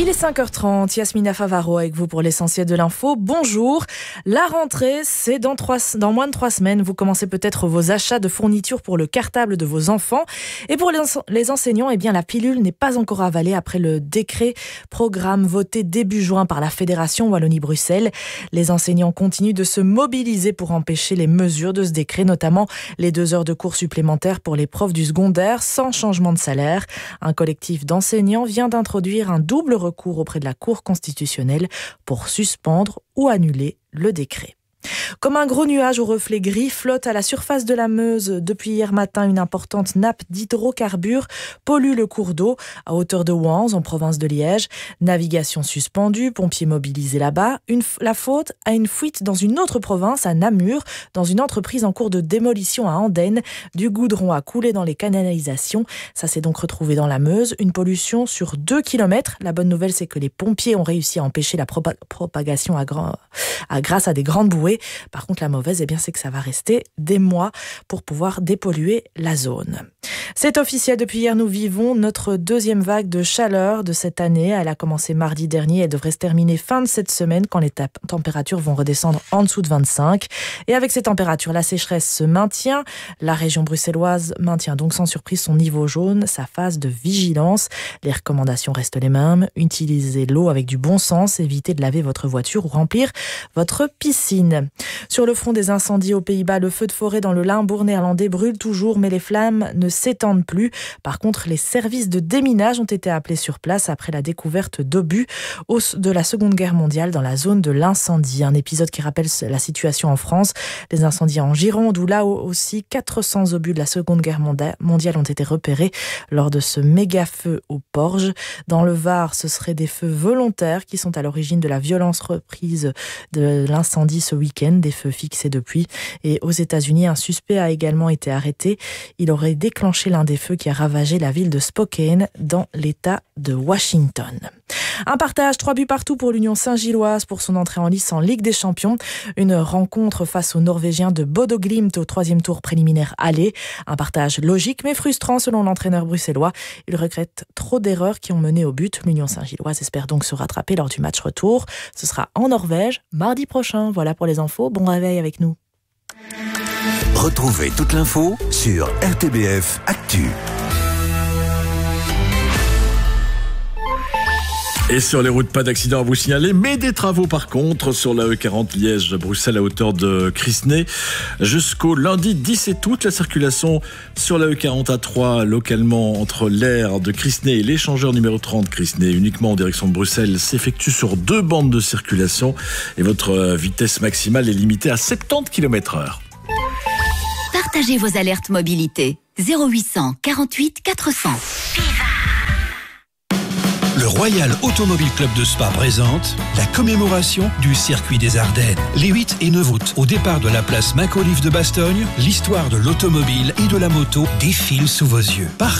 Il est 5h30, Yasmina Favaro avec vous pour l'essentiel de l'info. Bonjour, la rentrée c'est dans moins de 3 semaines. Vous commencez peut-être vos achats de fournitures pour le cartable de vos enfants. Et pour les enseignants, la pilule n'est pas encore avalée après le décret programme voté début juin par la Fédération Wallonie-Bruxelles. Les enseignants continuent de se mobiliser pour empêcher les mesures de ce décret, notamment les 2 heures de cours supplémentaires pour les profs du secondaire sans changement de salaire. Un collectif d'enseignants vient d'introduire un double recours auprès de la Cour constitutionnelle pour suspendre ou annuler le décret. Comme un gros nuage aux reflets gris flotte à la surface de la Meuse. Depuis hier matin, une importante nappe d'hydrocarbures pollue le cours d'eau à hauteur de Wans, en province de Liège. Navigation suspendue, pompiers mobilisés là-bas. La faute à une fuite dans une autre province, à Namur, dans une entreprise en cours de démolition à Andenne. Du goudron a coulé dans les canalisations. Ça s'est donc retrouvé dans la Meuse. Une pollution sur 2 km. La bonne nouvelle, c'est que les pompiers ont réussi à empêcher la propagation grâce à des grandes bouées. Par contre, la mauvaise, c'est que ça va rester des mois pour pouvoir dépolluer la zone. C'est officiel, depuis hier, nous vivons notre 2e vague de chaleur de cette année. Elle a commencé mardi dernier et devrait se terminer fin de cette semaine quand les températures vont redescendre en dessous de 25. Et avec ces températures, la sécheresse se maintient. La région bruxelloise maintient donc sans surprise son niveau jaune, sa phase de vigilance. Les recommandations restent les mêmes. Utilisez l'eau avec du bon sens, évitez de laver votre voiture ou remplir votre piscine. Sur le front des incendies aux Pays-Bas, le feu de forêt dans le Limbourg néerlandais brûle toujours, mais les flammes ne s'étendent plus. Par contre, les services de déminage ont été appelés sur place après la découverte d'obus de la Seconde Guerre mondiale dans la zone de l'incendie. Un épisode qui rappelle la situation en France. Les incendies en Gironde, où là aussi 400 obus de la Seconde Guerre mondiale ont été repérés lors de ce méga feu au Porge. Dans le Var, ce seraient des feux volontaires qui sont à l'origine de la violence reprise de l'incendie ce week-end, des feux fixés depuis. Et aux États-Unis, un suspect a également été arrêté. Il aurait déclenché l'un des feux qui a ravagé la ville de Spokane dans l'État de Washington. Un partage, 3 buts partout pour l'Union Saint-Gilloise pour son entrée en lice en Ligue des Champions. Une rencontre face aux Norvégiens de Bodo Glimt au 3e tour préliminaire aller. Un partage logique mais frustrant selon l'entraîneur bruxellois. Il regrette trop d'erreurs qui ont mené au but. L'Union Saint-Gilloise espère donc se rattraper lors du match retour. Ce sera en Norvège, mardi prochain. Voilà pour les infos. Bon réveil avec nous. Retrouvez toute l'info sur RTBF Actu. Et sur les routes, pas d'accident à vous signaler, mais des travaux par contre sur la E40 Liège-Bruxelles à hauteur de Crisnay. Jusqu'au lundi 17 août, la circulation sur la E40 A3 localement entre l'aire de Crisnay et l'échangeur numéro 30 Crisnay, uniquement en direction de Bruxelles, s'effectue sur 2 bandes de circulation et votre vitesse maximale est limitée à 70 km/h. Partagez vos alertes mobilité. 0800 48 400. Le Royal Automobile Club de Spa présente la commémoration du circuit des Ardennes. Les 8 et 9 août, au départ de la place Macauliffe de Bastogne, l'histoire de l'automobile et de la moto défile sous vos yeux.